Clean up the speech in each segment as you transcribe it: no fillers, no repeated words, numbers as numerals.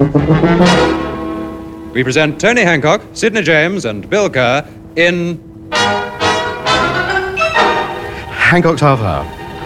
We present Tony Hancock, Sidney James, and Bill Kerr in Hancock's Half Hour.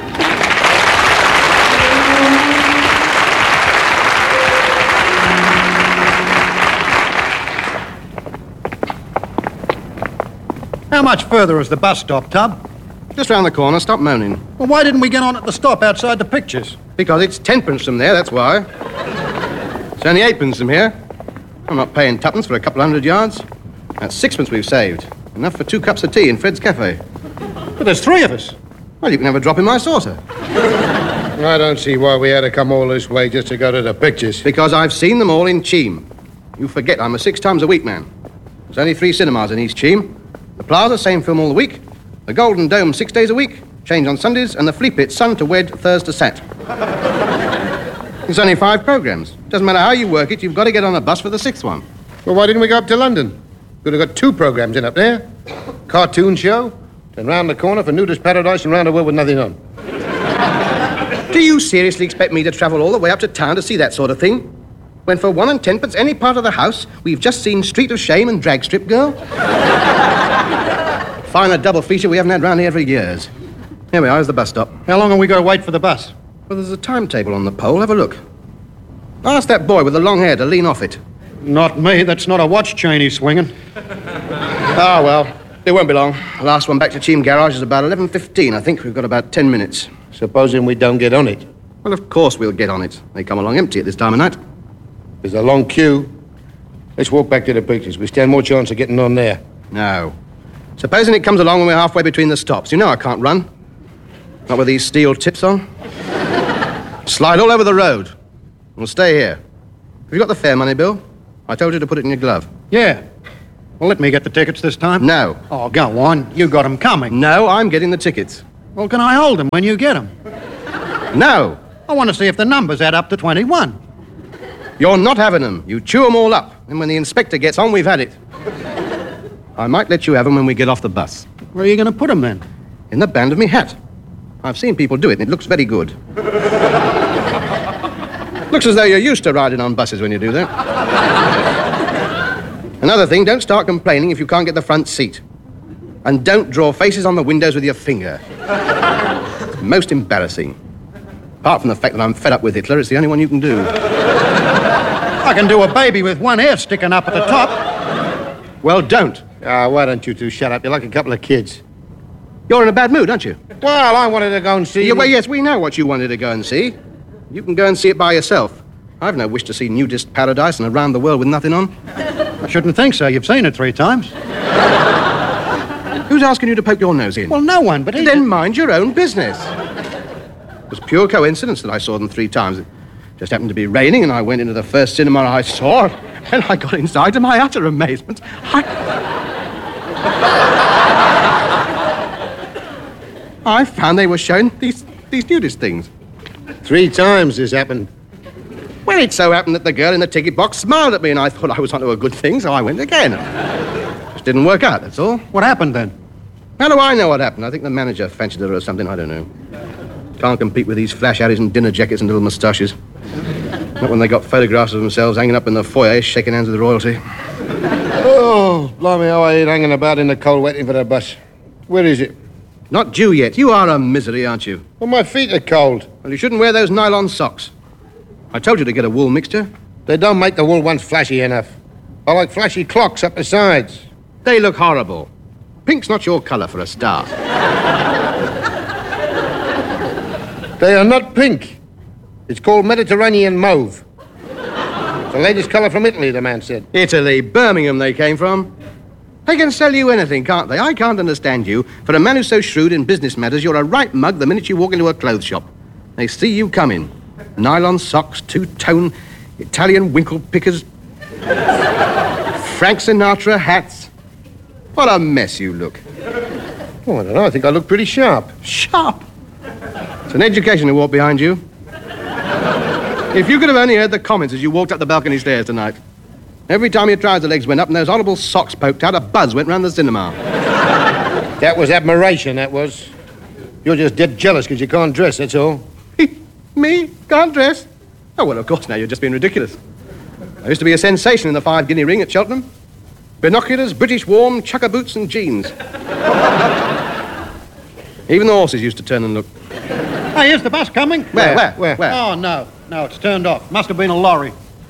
How much further is the bus stop, Tub? Just round the corner, stop moaning. Well, why didn't we get on at the stop outside the pictures? Because it's 10pence from there, that's why. It's only 8pence from here. I'm not paying 2pence for a couple 100 yards. That's 6pence we've saved. Enough for 2 cups of tea in Fred's Cafe. But there's 3 of us. Well, you can have a drop in my saucer. I don't see why we had to come all this way just to go to the pictures. Because I've seen them all in Cheam. You forget I'm a 6 times a week man. There's only 3 cinemas in East Cheam. The Plaza, same film all the week. The Golden Dome, 6 days a week. Change on Sundays. And the Flea Pit, Sun to Wed, Thursday Sat. There's only 5 programmes. Doesn't matter how you work it, you've got to get on a bus for the 6th one. Well, why didn't we go up to London? Could have got 2 programs in up there. Cartoon show, and round the corner for Nudist Paradise and Round the World with Nothing On. Do you seriously expect me to travel all the way up to town to see that sort of thing? When for 1 and 10pence any part of the house, we've just seen Street of Shame and Drag Strip Girl? Finer double feature we haven't had round here for years. Here we are, here's the bus stop. How long are we going to wait for the bus? Well, there's a timetable on the pole. Have a look. Ask that boy with the long hair to lean off it. Not me. That's not a watch chain he's swinging. Ah, well, it won't be long. The last one back to Cheam Garage is about 11:15. I think we've got about 10 minutes. Supposing we don't get on it. Well, of course we'll get on it. They come along empty at this time of night. There's a long queue. Let's walk back to the pictures. We stand more chance of getting on there. No. Supposing it comes along when we're halfway between the stops. You know I can't run. Not with these steel tips on. Slide all over the road. We'll stay here. Have you got the fare money, Bill? I told you to put it in your glove. Yeah. Well, let me get the tickets this time. No. Oh, go on. You got them coming. No, I'm getting the tickets. Well, can I hold them when you get them? No. I want to see if the numbers add up to 21. You're not having them. You chew them all up. And when the inspector gets on, we've had it. I might let you have them when we get off the bus. Where are you going to put them then? In the band of me hat. I've seen people do it, and it looks very good. Looks as though you're used to riding on buses when you do that. Another thing, don't start complaining if you can't get the front seat. And don't draw faces on the windows with your finger. It's most embarrassing. Apart from the fact that I'm fed up with Hitler, it's the only one you can do. I can do a baby with one ear sticking up at the top. Well, don't. Why don't you two shut up? You're like a couple of kids. You're in a bad mood, aren't you? Well, I wanted to go and see... Yeah, well, yes, we know what you wanted to go and see. You can go and see it by yourself. I've no wish to see Nudist Paradise and Around the World with Nothing On. I shouldn't think so. You've seen it 3 times. Who's asking you to poke your nose in? Well, no one, but he... Then mind your own business. It was pure coincidence that I saw them 3 times. It just happened to be raining, and I went into the first cinema I saw, and I got inside, to my utter amazement, I found they were showing these nudist things. 3 times this happened. Well, it so happened that the girl in the ticket box smiled at me, and I thought I was onto a good thing, so I went again. Just didn't work out, that's all. What happened then? How do I know what happened? I think the manager fancied her or something, I don't know. Can't compete with these flash addies and dinner jackets and little moustaches. Not when they got photographs of themselves hanging up in the foyer, shaking hands with the royalty. Oh, blimey, how I hate hanging about in the cold waiting for the bus. Where is it? Not due yet. You are a misery, aren't you? Well, my feet are cold. Well, you shouldn't wear those nylon socks. I told you to get a wool mixture. They don't make the wool ones flashy enough. I like flashy clocks up the sides. They look horrible. Pink's not your colour for a start. They are not pink. It's called Mediterranean mauve. It's the latest colour from Italy, the man said. Italy, Birmingham they came from. They can sell you anything, can't they? I can't understand you. For a man who's so shrewd in business matters, you're a right mug the minute you walk into a clothes shop. They see you coming. Nylon socks, 2-tone, Italian winkle pickers, Frank Sinatra hats. What a mess you look. Oh, I don't know. I think I look pretty sharp. Sharp? It's an education to walk behind you. If you could have only heard the comments as you walked up the balcony stairs tonight. Every time your trouser legs went up and those horrible socks poked out, a buzz went round the cinema. That was admiration, that was. You're just dead jealous because you can't dress, that's all. Me? Can't dress? Oh, well, of course, now you're just being ridiculous. I used to be a sensation in the 5 guinea ring at Cheltenham. Binoculars, British warm, chucker boots and jeans. Even the horses used to turn and look. Hey, here's the bus coming. Where? Oh, no, it's turned off. Must have been a lorry.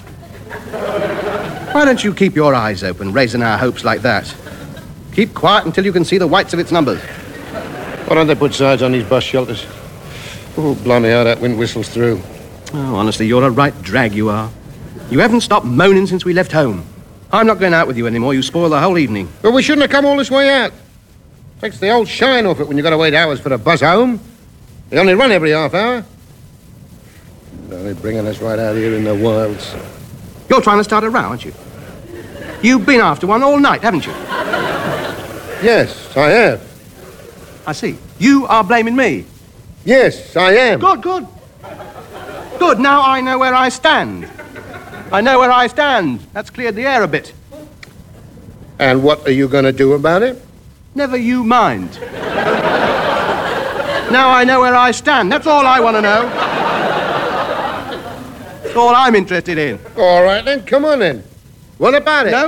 Why don't you keep your eyes open, raising our hopes like that? Keep quiet until you can see the whites of its numbers. Why don't they put signs on these bus shelters? Oh, blimey, how that wind whistles through. Oh, honestly, you're a right drag, you are. You haven't stopped moaning since we left home. I'm not going out with you anymore. You spoil the whole evening. But we shouldn't have come all this way out. Takes the old shine off it when you've got to wait hours for the bus home. They only run every half hour. No, they're bringing us right out here in the wilds. You're trying to start a row, aren't you? You've been after one all night, haven't you? Yes, I have. I see. You are blaming me. Yes, I am. Good. Good, now I know where I stand. I know where I stand. That's cleared the air a bit. And what are you going to do about it? Never you mind. Now I know where I stand. That's all I want to know. That's all I'm interested in. All right, then. Come on, then. What about it? No.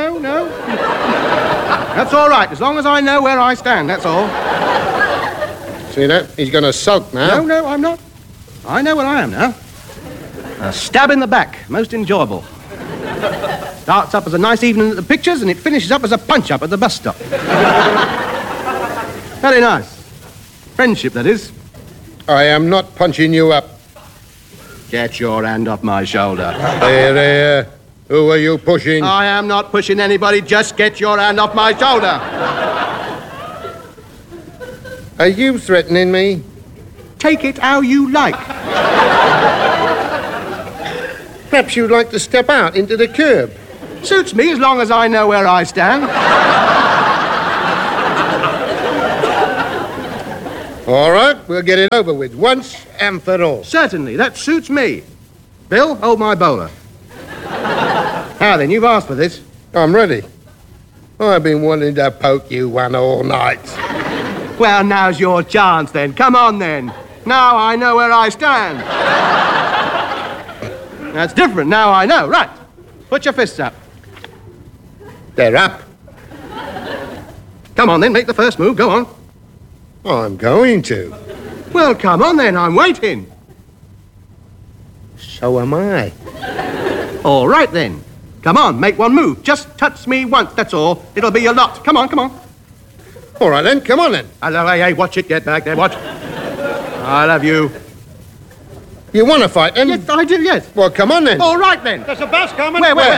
That's all right, as long as I know where I stand, that's all. See that? He's going to sulk now. No, I'm not. I know where I am now. A stab in the back, most enjoyable. Starts up as a nice evening at the pictures, and it finishes up as a punch-up at the bus stop. Very nice. Friendship, that is. I am not punching you up. Get your hand off my shoulder. There. Who are you pushing? I am not pushing anybody. Just get your hand off my shoulder. Are you threatening me? Take it how you like. Perhaps you'd like to step out into the curb. Suits me as long as I know where I stand. All right, we'll get it over with once and for all. Certainly, that suits me. Bill, hold my bowler. Now then, you've asked for this. I'm ready. I've been wanting to poke you one all night. Well, now's your chance then. Come on then. Now I know where I stand. That's different. Now I know. Right. Put your fists up. They're up. Come on then, make the first move. Go on. I'm going to. Well, come on then. I'm waiting. So am I. All right then. Come on, make one move. Just touch me once, that's all. It'll be a lot. Come on. All right then, come on then. Hello, hey, watch it. Get back there, watch. I love you. You want to fight then? Yes, I do, yes. Well, come on then. All right then. There's a bus coming. Where?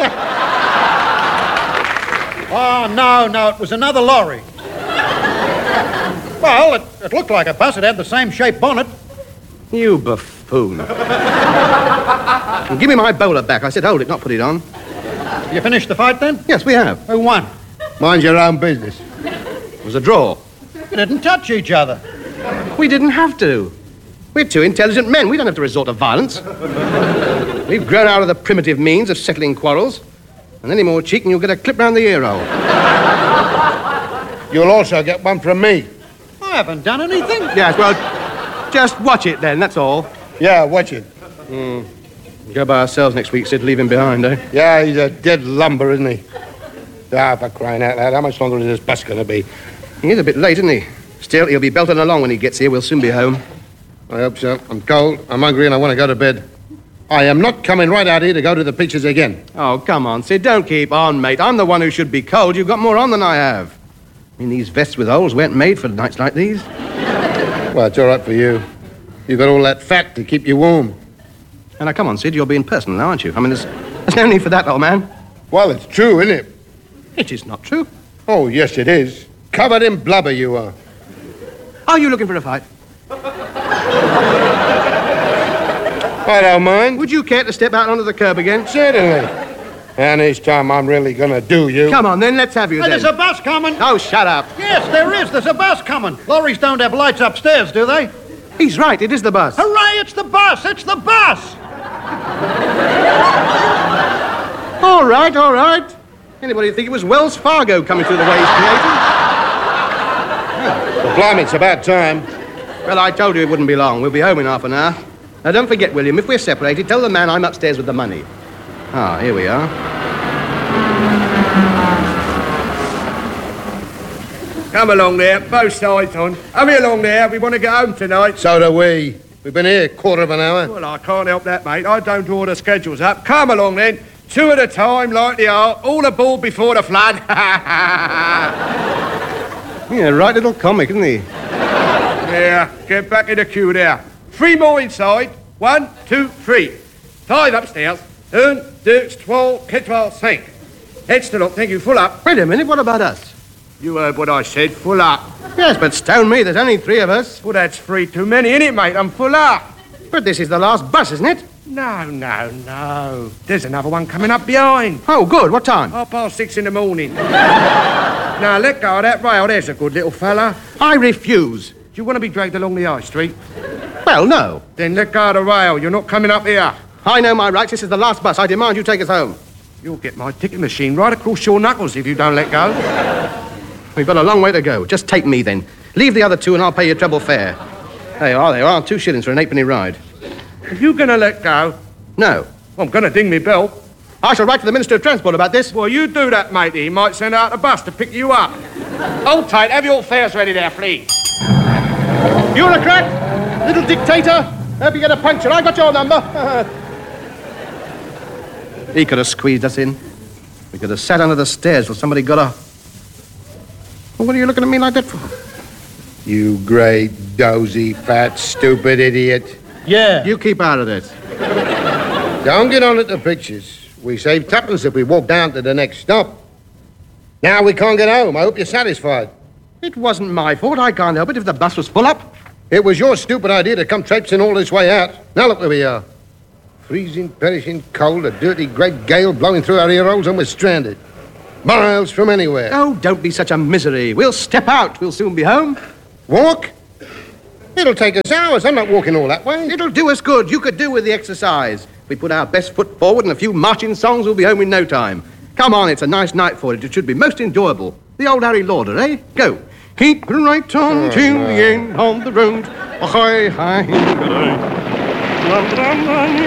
Oh, no, it was another lorry. Well, it looked like a bus. It had the same shaped bonnet. You buffoon. Give me my bowler back. I said hold it, not put it on. You finished the fight then? Yes, we have. Who won? Mind your own business. It was a draw. You didn't touch each other. We didn't have to. We're two intelligent men. We don't have to resort to violence. We've grown out of the primitive means of settling quarrels. And any more cheek and you'll get a clip round the ear hole. You'll also get one from me. I haven't done anything. Yes, well, just watch it then, that's all. Yeah, watch it. Go by ourselves next week, Sid, leave him behind, eh? Yeah, he's a dead lumber, isn't he? Ah, for crying out loud, how much longer is this bus going to be? He's a bit late, isn't he? Still, he'll be belting along when he gets here. We'll soon be home. I hope so. I'm cold, I'm hungry, and I want to go to bed. I am not coming right out here to go to the pictures again. Oh, come on, Sid, don't keep on, mate. I'm the one who should be cold. You've got more on than I have. I mean, these vests with holes weren't made for nights like these. Well, it's all right for you. You've got all that fat to keep you warm. And now, come on, Sid, you're being personal now, aren't you? I mean, there's no need for that, old man. Well, it's true, isn't it? It is not true. Oh, yes, it is. Covered in blubber you are. Are you looking for a fight? I don't mind. Would you care to step out onto the curb again? Certainly. And this time I'm really going to do you. Come on, then, let's have you, Hey, then. there's a bus coming. Oh, shut up. Yes, there is. There's a bus coming. Lorries don't have lights upstairs, do they? He's right, it is the bus. Hooray, it's the bus. It's the bus. All right. Anybody think it was Wells Fargo coming through the way he's creating? Well, blimey, it's about time. Well, I told you it wouldn't be long. We'll be home in half an hour. Now, don't forget, William, if we're separated, tell the man I'm upstairs with the money. Ah, here we are. Come along there, both sides on. Hurry along there, we want to get home tonight. So do we. We've been here a quarter of an hour. Well, I can't help that, mate. I don't draw the schedules up. Come along then. 2 at a time, like they are. All aboard before the flood. Yeah, right little comic, isn't he? Yeah, get back in the queue there. 3 more inside. 1, 2, 3. 5 upstairs. 1, 2, 3, 4, 5. Heads to look, thank you. Full up. Wait a minute, what about us? You heard what I said. Full up. Yes, but stone me, there's only 3 of us. Well, that's 3 too many, innit, mate? I'm full up. But this is the last bus, isn't it? No. There's another one coming up behind. Oh, good. What time? 6:30 in the morning. Now, let go of that rail. There's a good little fella. I refuse. Do you want to be dragged along the high street? Well, no. Then let go of the rail. You're not coming up here. I know my rights. This is the last bus. I demand you take us home. You'll get my ticket machine right across your knuckles if you don't let go. We've got a long way to go. Just take me, then. Leave the other 2 and I'll pay you treble fare. There you are. 2 shillings for an 8-penny ride. Are you going to let go? No. Well, I'm going to ding me bell. I shall write to the Minister of Transport about this. Well, you do that, matey. He might send out a bus to pick you up. Hold tight. Have your fares ready there, please. Bureaucrat! Little dictator! Hope you get a puncture. I got your number. He could have squeezed us in. We could have sat under the stairs till somebody got up. Well, what are you looking at me like that for? You great, dozy, fat, stupid idiot. Yeah. You keep out of this. Don't get on at the pictures. We save 2pence if we walk down to the next stop. Now we can't get home. I hope you're satisfied. It wasn't my fault. I can't help it if the bus was full up. It was your stupid idea to come traipsing all this way out. Now look where we are. Freezing, perishing cold, a dirty great gale blowing through our ear holes, and we're stranded. Miles from anywhere. Oh, don't be such a misery. We'll step out. We'll soon be home. Walk? It'll take us hours. I'm not walking all that way. It'll do us good. You could do with the exercise. If we put our best foot forward and a few marching songs, we'll be home in no time. Come on, it's a nice night for it. It should be most enjoyable. The old Harry Lauder, eh? Go. Keep right on till the end of the road. Ahoy, hi,